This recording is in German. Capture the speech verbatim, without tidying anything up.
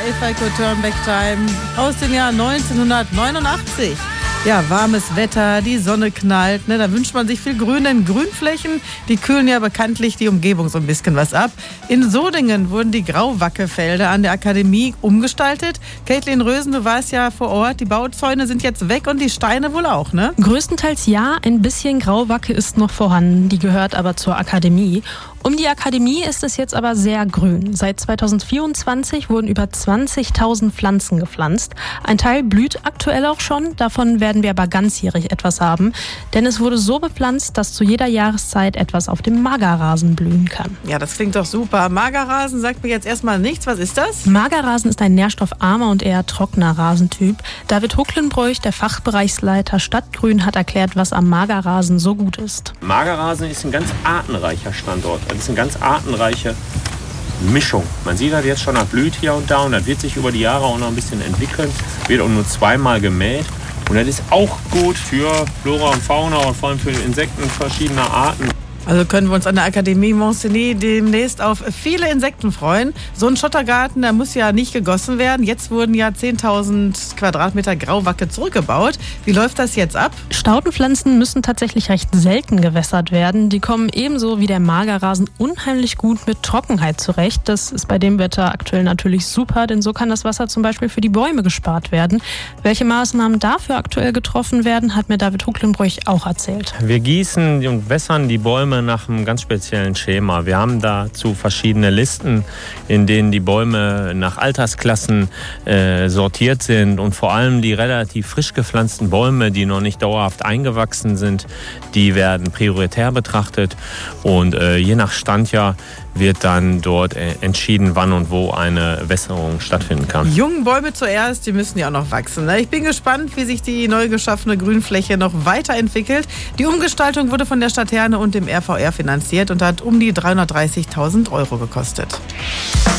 If I Could Turn Back Time aus dem Jahr neunzehnhundertneunundachtzig. Ja, warmes Wetter, die Sonne knallt, ne? Da wünscht man sich viel Grün, denn Grünflächen, die kühlen ja bekanntlich die Umgebung so ein bisschen was ab. In Sodingen wurden die Grauwackefelder an der Akademie umgestaltet. Caitlin Rösen, du warst ja vor Ort, die Bauzäune sind jetzt weg und die Steine wohl auch, ne? Größtenteils ja, ein bisschen Grauwacke ist noch vorhanden, die gehört aber zur Akademie. Um die Akademie ist es jetzt aber sehr grün. Seit zweitausendvierundzwanzig wurden über zwanzigtausend Pflanzen gepflanzt. Ein Teil blüht aktuell auch schon, davon werden wir aber ganzjährig etwas haben. Denn es wurde so bepflanzt, dass zu jeder Jahreszeit etwas auf dem Magerrasen blühen kann. Ja, das klingt doch super. Magerrasen sagt mir jetzt erstmal nichts. Was ist das? Magerrasen ist ein nährstoffarmer und eher trockener Rasentyp. David Hucklenbroich, der Fachbereichsleiter Stadtgrün, hat erklärt, was am Magerrasen so gut ist. Magerrasen ist ein ganz artenreicher Standort. Das ist eine ganz artenreiche Mischung. Man sieht das jetzt schon, das blüht hier und da und das wird sich über die Jahre auch noch ein bisschen entwickeln. Wird auch nur zweimal gemäht. Und das ist auch gut für Flora und Fauna und vor allem für Insekten verschiedener Arten. Also können wir uns an der Akademie Montcenis demnächst auf viele Insekten freuen. So ein Schottergarten, der muss ja nicht gegossen werden. Jetzt wurden ja zehntausend Quadratmeter Grauwacke zurückgebaut. Wie läuft das jetzt ab? Staudenpflanzen müssen tatsächlich recht selten gewässert werden. Die kommen ebenso wie der Magerrasen unheimlich gut mit Trockenheit zurecht. Das ist bei dem Wetter aktuell natürlich super, denn so kann das Wasser zum Beispiel für die Bäume gespart werden. Welche Maßnahmen dafür aktuell getroffen werden, hat mir David Hucklenbroich auch erzählt. Wir gießen und wässern die Bäume nach einem ganz speziellen Schema. Wir haben dazu verschiedene Listen, in denen die Bäume nach Altersklassen äh, sortiert sind und vor allem die relativ frisch gepflanzten Bäume, die noch nicht dauerhaft eingewachsen sind, die werden prioritär betrachtet und äh, je nach Standjahr wird dann dort äh, entschieden, wann und wo eine Wässerung stattfinden kann. Jungen Bäume zuerst, die müssen ja auch noch wachsen, ne? Ich bin gespannt, wie sich die neu geschaffene Grünfläche noch weiterentwickelt. Die Umgestaltung wurde von der Stadt Herne und dem R V R finanziert und hat um die dreihundertdreißigtausend Euro gekostet.